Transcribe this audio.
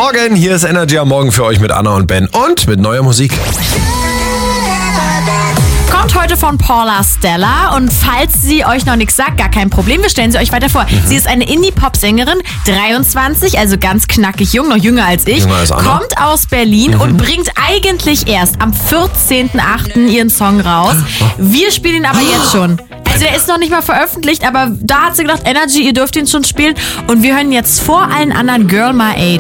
Morgen, hier ist Energy am Morgen für euch mit Anna und Ben und mit neuer Musik. Kommt heute von Paula Stella und falls sie euch noch nichts sagt, gar kein Problem, wir stellen sie euch weiter vor. Sie ist eine Indie-Pop-Sängerin, 23, also ganz knackig jung, noch jünger als ich, Jünger als Anna. kommt aus Berlin und bringt eigentlich erst am 14.08. ihren Song raus. Wir spielen ihn aber jetzt schon. Also der ist noch nicht mal veröffentlicht, aber da hat sie gedacht, Energy, ihr dürft ihn schon spielen und wir hören jetzt vor allen anderen Girl My Age.